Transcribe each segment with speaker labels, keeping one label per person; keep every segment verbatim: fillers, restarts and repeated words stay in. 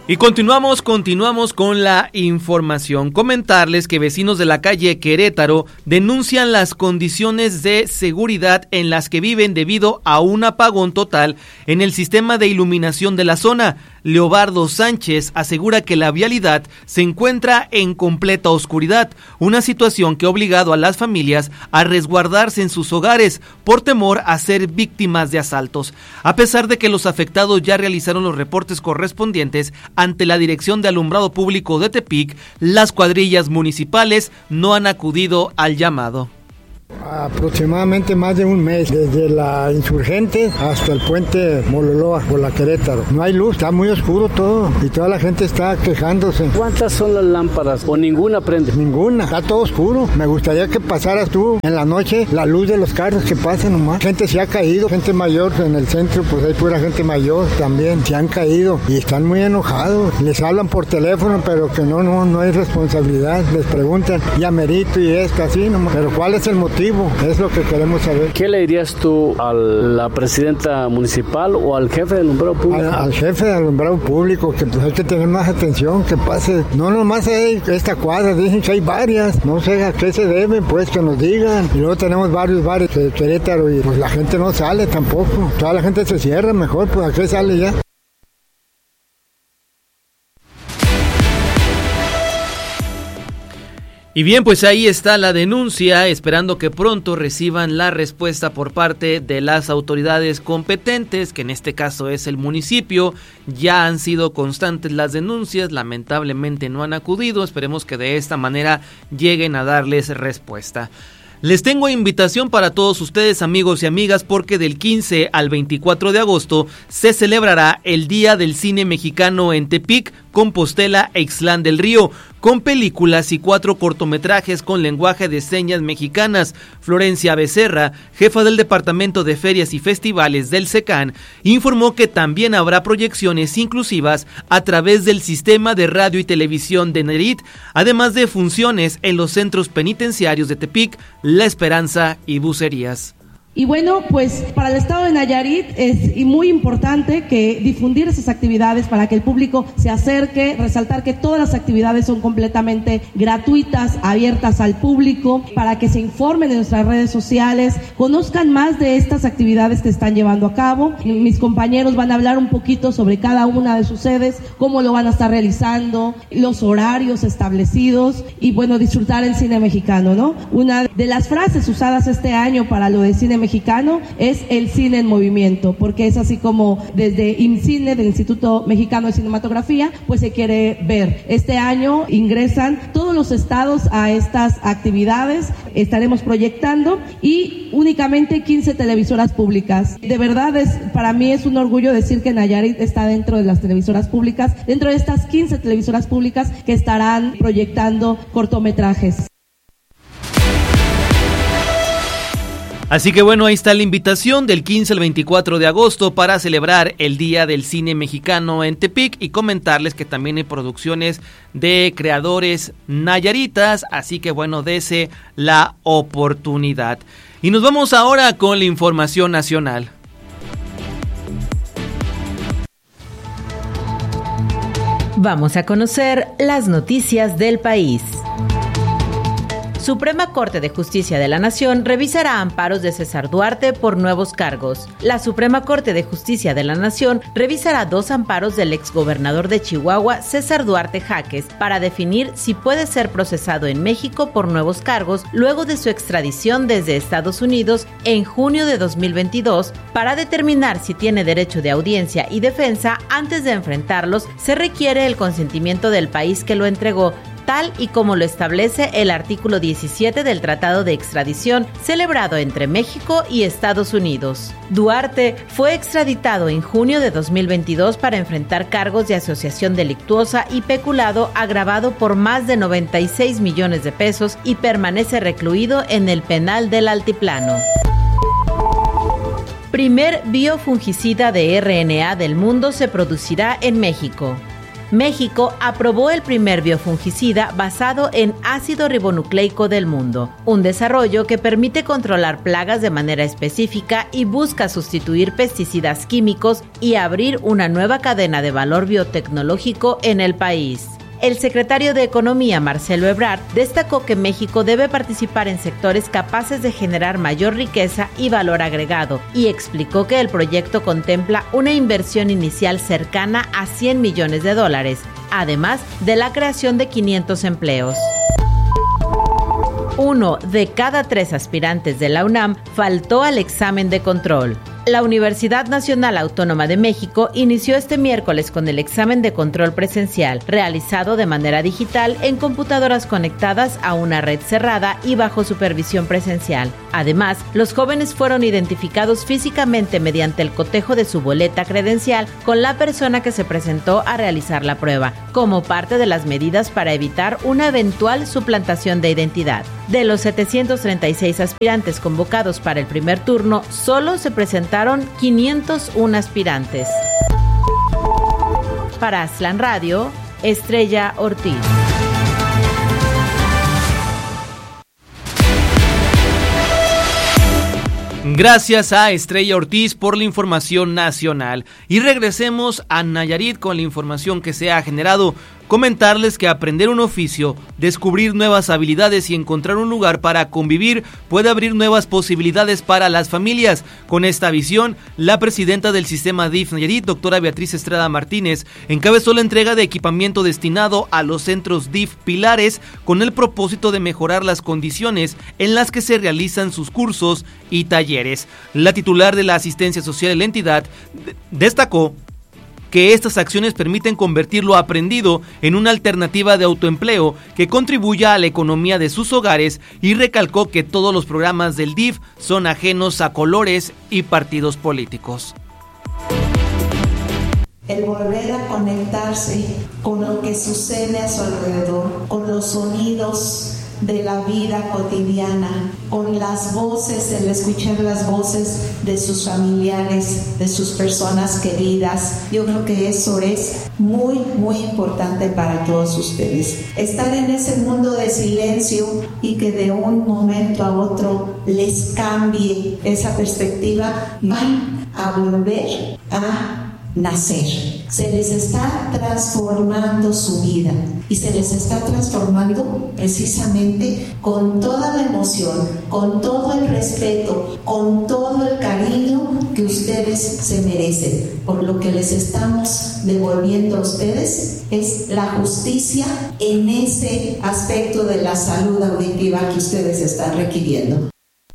Speaker 1: Y continuamos, continuamos con la información. Comentarles que vecinos de la calle Querétaro denuncian las condiciones de seguridad en las que viven debido a un apagón total en el sistema de iluminación de la zona. Leobardo Sánchez asegura que la vialidad se encuentra en completa oscuridad, una situación que ha obligado a las familias a resguardarse en sus hogares por temor a ser víctimas de asaltos. A pesar de que los afectados ya realizaron los reportes correspondientes ante la Dirección de Alumbrado Público de Tepic, las cuadrillas municipales no han acudido al llamado.
Speaker 2: Aproximadamente más de un mes, desde la Insurgente hasta el puente Mololoa por la Querétaro. No hay luz, está muy oscuro todo y toda la gente está quejándose.
Speaker 3: ¿Cuántas son las lámparas o ninguna prende?
Speaker 2: Ninguna, está todo oscuro. Me gustaría que pasaras tú en la noche la luz de los carros que pasen nomás. Gente se ha caído, gente mayor en el centro, pues hay pura gente mayor también, se han caído y están muy enojados. Les hablan por teléfono, pero que no, no, no hay responsabilidad. Les preguntan, ya merito y esto, así nomás. Pero ¿cuál es el motivo? Es lo que queremos saber.
Speaker 3: ¿Qué le dirías tú a la presidenta municipal o al jefe de alumbrado público?
Speaker 2: Al, al jefe de alumbrado público, que pues hay que tener más atención, que pase. No nomás hay esta cuadra, dicen que hay varias. No sé a qué se debe, pues que nos digan. Y luego tenemos varios bares de Querétaro y pues la gente no sale tampoco. Toda la gente se cierra mejor, pues ¿a qué sale ya?
Speaker 1: Y bien, pues ahí está la denuncia, esperando que pronto reciban la respuesta por parte de las autoridades competentes, que en este caso es el municipio. Ya han sido constantes las denuncias, lamentablemente no han acudido, esperemos que de esta manera lleguen a darles respuesta. Les tengo invitación para todos ustedes, amigos y amigas, porque del quince al veinticuatro de agosto se celebrará el Día del Cine Mexicano en Tepic, Compostela e Ixtlán del Río, con películas y cuatro cortometrajes con lenguaje de señas mexicanas. Florencia Becerra, jefa del Departamento de Ferias y Festivales del SECAN, informó que también habrá proyecciones inclusivas a través del sistema de radio y televisión de Nayarit, además de funciones en los centros penitenciarios de Tepic, La Esperanza y Bucerías.
Speaker 4: Y bueno, pues para el estado de Nayarit es muy importante que difundir esas actividades para que el público se acerque, resaltar que todas las actividades son completamente gratuitas, abiertas al público, para que se informen en nuestras redes sociales, conozcan más de estas actividades que están llevando a cabo. Mis compañeros van a hablar un poquito sobre cada una de sus sedes, cómo lo van a estar realizando, los horarios establecidos y bueno, disfrutar el cine mexicano, ¿no? Una de las frases usadas este año para lo de cine mexicano mexicano es el cine en movimiento, porque es así como desde IMCINE, del Instituto Mexicano de Cinematografía, pues se quiere ver. Este año ingresan todos los estados a estas actividades, estaremos proyectando y únicamente quince televisoras públicas. De verdad, es para mí es un orgullo decir que Nayarit está dentro de las televisoras públicas, dentro de estas quince televisoras públicas que estarán proyectando cortometrajes.
Speaker 1: Así que bueno, ahí está la invitación del quince al veinticuatro de agosto para celebrar el Día del Cine Mexicano en Tepic y comentarles que también hay producciones de creadores nayaritas, así que bueno, dese la oportunidad. Y nos vamos ahora con la información nacional.
Speaker 5: Vamos a conocer las noticias del país. Suprema Corte de Justicia de la Nación revisará amparos de César Duarte por nuevos cargos. La Suprema Corte de Justicia de la Nación revisará dos amparos del exgobernador de Chihuahua, César Duarte Jaques, para definir si puede ser procesado en México por nuevos cargos luego de su extradición desde Estados Unidos en junio de dos mil veintidós. Para determinar si tiene derecho de audiencia y defensa, antes de enfrentarlos, se requiere el consentimiento del país que lo entregó, tal y como lo establece el artículo diecisiete del Tratado de Extradición celebrado entre México y Estados Unidos. Duarte fue extraditado en junio de dos mil veintidós para enfrentar cargos de asociación delictuosa y peculado agravado por más de noventa y seis millones de pesos y permanece recluido en el penal del Altiplano. Primer biofungicida de R N A del mundo se producirá en México. México aprobó el primer biofungicida basado en ácido ribonucleico del mundo, un desarrollo que permite controlar plagas de manera específica y busca sustituir pesticidas químicos y abrir una nueva cadena de valor biotecnológico en el país. El secretario de Economía, Marcelo Ebrard, destacó que México debe participar en sectores capaces de generar mayor riqueza y valor agregado, y explicó que el proyecto contempla una inversión inicial cercana a cien millones de dólares, además de la creación de quinientos empleos. Uno de cada tres aspirantes de la UNAM faltó al examen de control. La Universidad Nacional Autónoma de México inició este miércoles con el examen de control presencial, realizado de manera digital en computadoras conectadas a una red cerrada y bajo supervisión presencial. Además, los jóvenes fueron identificados físicamente mediante el cotejo de su boleta credencial con la persona que se presentó a realizar la prueba, como parte de las medidas para evitar una eventual suplantación de identidad. De los setecientos treinta y seis aspirantes convocados para el primer turno, solo se presentaron quinientos uno aspirantes. Para Aztlán Radio, Estrella Ortiz.
Speaker 1: Gracias a Estrella Ortiz por la información nacional. Y regresemos a Nayarit con la información que se ha generado. Comentarles que aprender un oficio, descubrir nuevas habilidades y encontrar un lugar para convivir puede abrir nuevas posibilidades para las familias. Con esta visión, la presidenta del sistema D I F Nayarit, doctora Beatriz Estrada Martínez, encabezó la entrega de equipamiento destinado a los centros D I F Pilares con el propósito de mejorar las condiciones en las que se realizan sus cursos y talleres. La titular de la asistencia social de la entidad destacó que estas acciones permiten convertir lo aprendido en una alternativa de autoempleo que contribuya a la economía de sus hogares, y recalcó que todos los programas del D I F son ajenos a colores y partidos políticos.
Speaker 6: El volver a conectarse con lo que sucede a su alrededor, con los sonidos de la vida cotidiana, con las voces, el escuchar las voces de sus familiares, de sus personas queridas. Yo creo que eso es muy, muy importante para todos ustedes. Estar en ese mundo de silencio y que de un momento a otro les cambie esa perspectiva, van a volver a nacer. Se les está transformando su vida y se les está transformando precisamente con toda la emoción, con todo el respeto, con todo el cariño que ustedes se merecen. Por lo que les estamos devolviendo a ustedes es la justicia en ese aspecto de la salud auditiva que ustedes están requiriendo.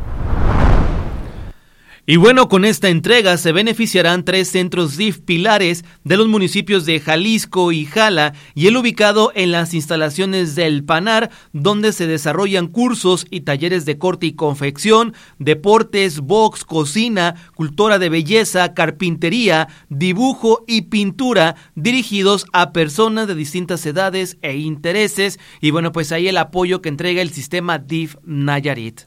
Speaker 1: Y bueno, con esta entrega se beneficiarán tres centros D I F Pilares de los municipios de Jalisco y Jala, y el ubicado en las instalaciones del Panar, donde se desarrollan cursos y talleres de corte y confección, deportes, box, cocina, cultura de belleza, carpintería, dibujo y pintura, dirigidos a personas de distintas edades e intereses. Y bueno, pues ahí el apoyo que entrega el sistema D I F Nayarit.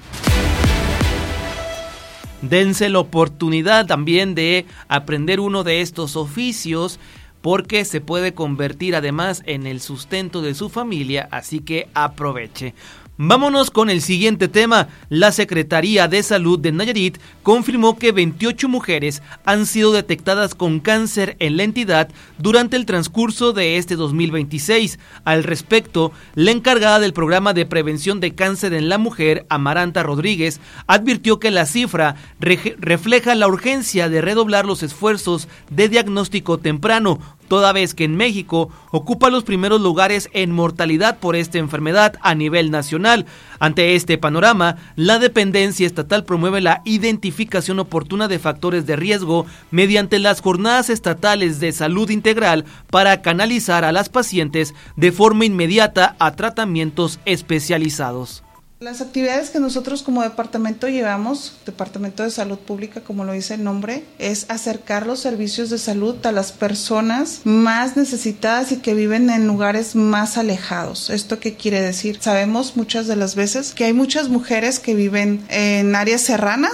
Speaker 1: Dense la oportunidad también de aprender uno de estos oficios, porque se puede convertir además en el sustento de su familia, así que aproveche. Vámonos con el siguiente tema. La Secretaría de Salud de Nayarit confirmó que veintiocho mujeres han sido detectadas con cáncer en la entidad durante el transcurso de este dos mil veintiséis. Al respecto, la encargada del programa de prevención de cáncer en la mujer, Amaranta Rodríguez, advirtió que la cifra re- refleja la urgencia de redoblar los esfuerzos de diagnóstico temprano, toda vez que en México ocupa los primeros lugares en mortalidad por esta enfermedad a nivel nacional. Ante este panorama, la dependencia estatal promueve la identificación oportuna de factores de riesgo mediante las jornadas estatales de salud integral para canalizar a las pacientes de forma inmediata a tratamientos especializados.
Speaker 7: Las actividades que nosotros como departamento llevamos, Departamento de Salud Pública, como lo dice el nombre, es acercar los servicios de salud a las personas más necesitadas y que viven en lugares más alejados. ¿Esto qué quiere decir? Sabemos muchas de las veces que hay muchas mujeres que viven en áreas serranas,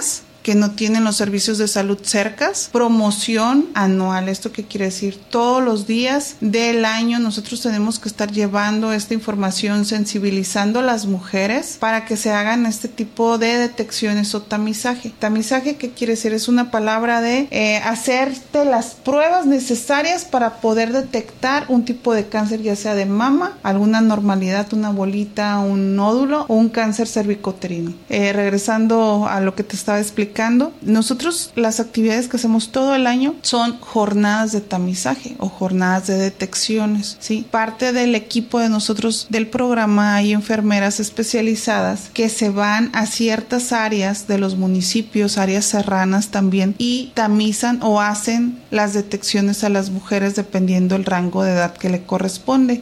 Speaker 7: que no tienen los servicios de salud cercas. Promoción anual, ¿esto qué quiere decir? Todos los días del año nosotros tenemos que estar llevando esta información, sensibilizando a las mujeres para que se hagan este tipo de detecciones o tamizaje. Tamizaje, ¿qué quiere decir? Es una palabra de eh, hacerte las pruebas necesarias para poder detectar un tipo de cáncer, ya sea de mama, alguna normalidad, una bolita, un nódulo o un cáncer cervicuterino. Eh, regresando a lo que te estaba explicando, nosotros las actividades que hacemos todo el año son jornadas de tamizaje o jornadas de detecciones, ¿sí? Parte del equipo de nosotros del programa hay enfermeras especializadas que se van a ciertas áreas de los municipios, áreas serranas también, y tamizan o hacen las detecciones a las mujeres dependiendo el rango de edad que le corresponde.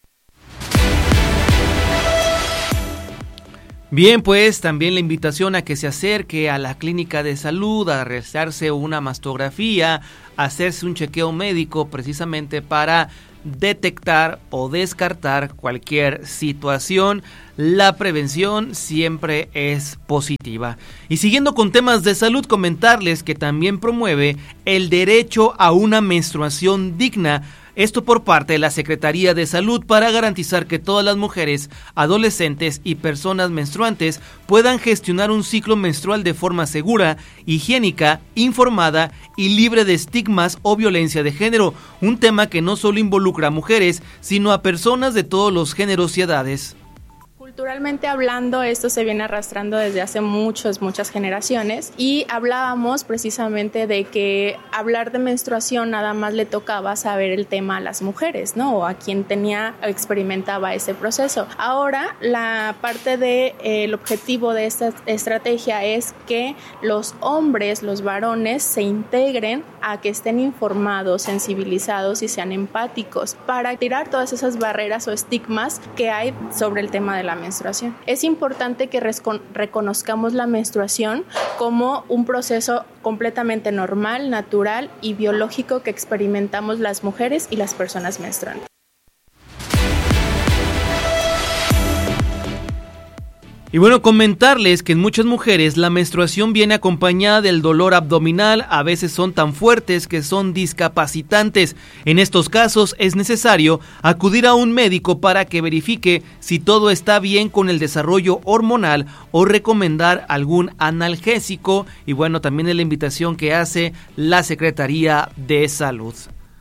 Speaker 1: Bien, pues también la invitación a que se acerque a la clínica de salud, a realizarse una mastografía, a hacerse un chequeo médico precisamente para detectar o descartar cualquier situación. La prevención siempre es positiva. Y siguiendo con temas de salud, comentarles que también promueve el derecho a una menstruación digna. Esto por parte de la Secretaría de Salud para garantizar que todas las mujeres, adolescentes y personas menstruantes puedan gestionar un ciclo menstrual de forma segura, higiénica, informada y libre de estigmas o violencia de género, un tema que no solo involucra a mujeres, sino a personas de todos los géneros y edades.
Speaker 8: Culturalmente hablando, esto se viene arrastrando desde hace muchas, muchas generaciones, y hablábamos precisamente de que hablar de menstruación nada más le tocaba saber el tema a las mujeres, ¿no? O a quien tenía o experimentaba ese proceso. Ahora, la parte del de, eh, objetivo de esta estrategia es que los hombres, los varones, se integren a que estén informados, sensibilizados y sean empáticos para tirar todas esas barreras o estigmas que hay sobre el tema de la menstruación. Es importante que rescon- reconozcamos la menstruación como un proceso completamente normal, natural y biológico que experimentamos las mujeres y las personas menstruantes.
Speaker 1: Y bueno, comentarles que en muchas mujeres la menstruación viene acompañada del dolor abdominal, a veces son tan fuertes que son discapacitantes. En estos casos es necesario acudir a un médico para que verifique si todo está bien con el desarrollo hormonal o recomendar algún analgésico. Y bueno, también es la invitación que hace la Secretaría de Salud.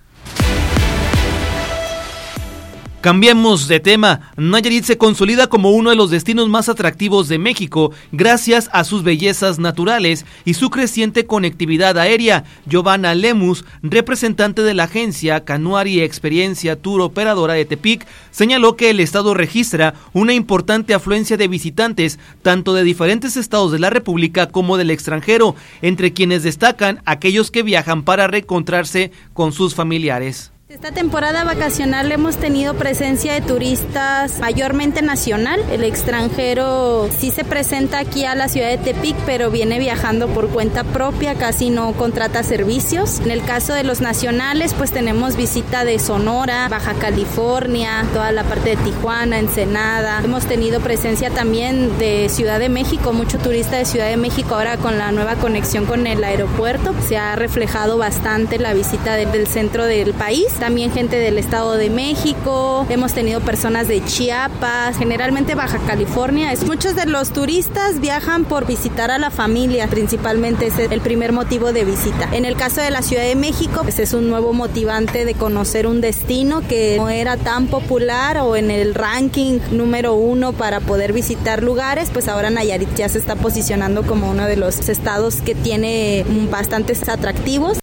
Speaker 1: Cambiemos de tema. Nayarit se consolida como uno de los destinos más atractivos de México gracias a sus bellezas naturales y su creciente conectividad aérea. Giovanna Lemus, representante de la agencia Canuari Experiencia Tour Operadora de Tepic, señaló que el estado registra una importante afluencia de visitantes, tanto de diferentes estados de la República como del extranjero, entre quienes destacan aquellos que viajan para reencontrarse con sus familiares.
Speaker 9: Esta temporada vacacional hemos tenido presencia de turistas mayormente nacional. El extranjero sí se presenta aquí a la ciudad de Tepic, pero viene viajando por cuenta propia, casi no contrata servicios. En el caso de los nacionales, pues tenemos visita de Sonora, Baja California, toda la parte de Tijuana, Ensenada. Hemos tenido presencia también de Ciudad de México, mucho turista de Ciudad de México ahora con la nueva conexión con el aeropuerto. Se ha reflejado bastante la visita del centro del país. También gente del Estado de México, hemos tenido personas de Chiapas, generalmente Baja California. Muchos de los turistas viajan por visitar a la familia, principalmente ese es el primer motivo de visita. En el caso de la Ciudad de México, pues es un nuevo motivante de conocer un destino que no era tan popular o en el ranking número uno para poder visitar lugares, pues ahora Nayarit ya se está posicionando como uno de los estados que tiene bastantes atractivos.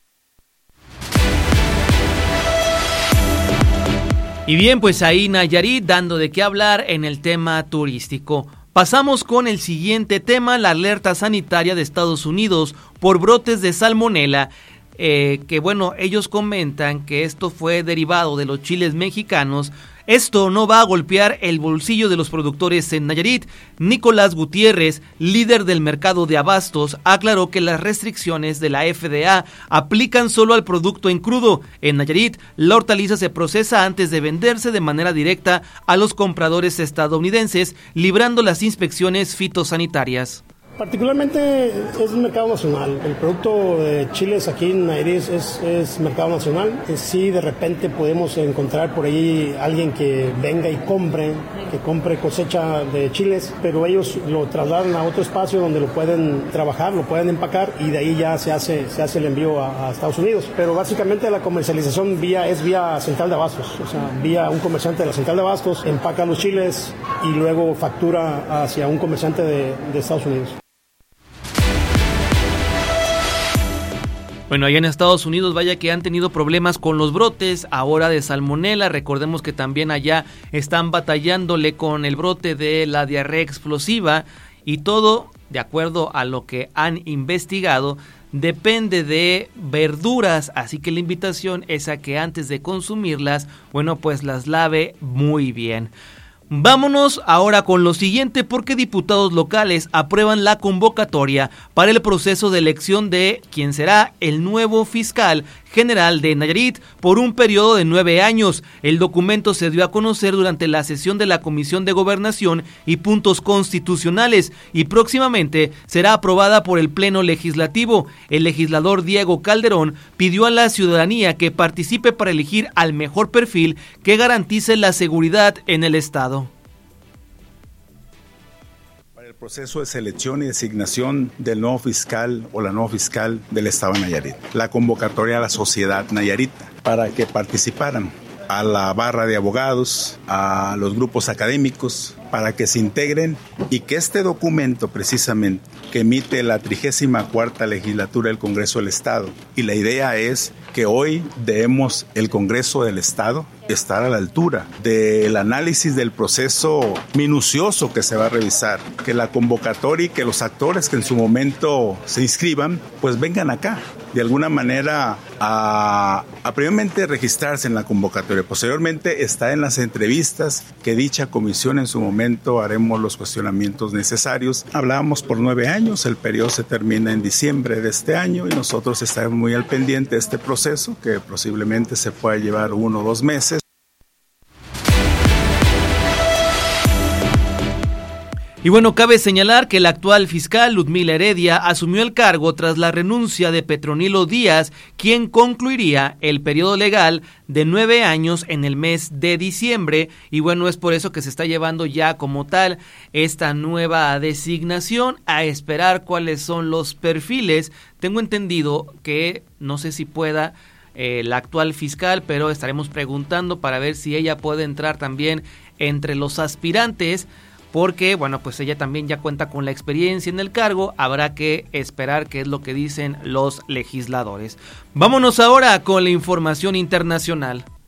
Speaker 1: Y bien, pues ahí Nayarit dando de qué hablar en el tema turístico. Pasamos con el siguiente tema, la alerta sanitaria de Estados Unidos por brotes de salmonela. Eh, que bueno, ellos comentan que esto fue derivado de los chiles mexicanos. Esto no va a golpear el bolsillo de los productores en Nayarit. Nicolás Gutiérrez, líder del mercado de abastos, aclaró que las restricciones de la F D A aplican solo al producto en crudo. En Nayarit, la hortaliza se procesa antes de venderse de manera directa a los compradores estadounidenses, librando las inspecciones fitosanitarias.
Speaker 10: Particularmente es un mercado nacional. El producto de chiles aquí en Nayarit es, es mercado nacional. Sí, de repente podemos encontrar por ahí alguien que venga y compre, que compre cosecha de chiles, pero ellos lo trasladan a otro espacio donde lo pueden trabajar, lo pueden empacar y de ahí ya se hace, se hace el envío a, a Estados Unidos. Pero básicamente la comercialización vía, es vía central de abastos, o sea, vía un comerciante de la central de abastos, empaca los chiles y luego factura hacia un comerciante de, de Estados Unidos.
Speaker 1: Bueno, allá en Estados Unidos, vaya que han tenido problemas con los brotes ahora de salmonela. Recordemos que también allá están batallándole con el brote de la diarrea explosiva y todo, de acuerdo a lo que han investigado, depende de verduras, así que la invitación es a que antes de consumirlas, bueno, pues las lave muy bien. Vámonos ahora con lo siguiente, porque diputados locales aprueban la convocatoria para el proceso de elección de quien será el nuevo fiscal general de Nayarit por un periodo de nueve años. El documento se dio a conocer durante la sesión de la Comisión de Gobernación y Puntos Constitucionales y próximamente será aprobada por el Pleno Legislativo. El legislador Diego Calderón pidió a la ciudadanía que participe para elegir al mejor perfil que garantice la seguridad en el Estado.
Speaker 11: El proceso de selección y designación del nuevo fiscal o la nueva fiscal del Estado de Nayarit. La convocatoria a la sociedad nayarita para que participaran, a la barra de abogados, a los grupos académicos, para que se integren y que este documento precisamente que emite la trigésima cuarta legislatura del Congreso del Estado, y la idea es que hoy debemos el Congreso del Estado estar a la altura del análisis del proceso minucioso que se va a revisar, que la convocatoria y que los actores que en su momento se inscriban, pues vengan acá, de alguna manera a, a primeramente registrarse en la convocatoria, posteriormente está en las entrevistas que dicha comisión en su momento haremos los cuestionamientos necesarios. Hablábamos por nueve años, el periodo se termina en diciembre de este año y nosotros estaremos muy al pendiente de este proceso que posiblemente se pueda llevar uno o dos meses.
Speaker 1: Y bueno, cabe señalar que el actual fiscal Ludmila Heredia asumió el cargo tras la renuncia de Petronilo Díaz, quien concluiría el periodo legal de nueve años en el mes de diciembre. Y bueno, es por eso que se está llevando ya como tal esta nueva designación, a esperar cuáles son los perfiles. Tengo entendido que no sé si pueda eh, la actual fiscal, pero estaremos preguntando para ver si ella puede entrar también entre los aspirantes, porque, bueno, pues ella también ya cuenta con la experiencia en el cargo. Habrá que esperar qué es lo que dicen los legisladores. Vámonos ahora con la información internacional.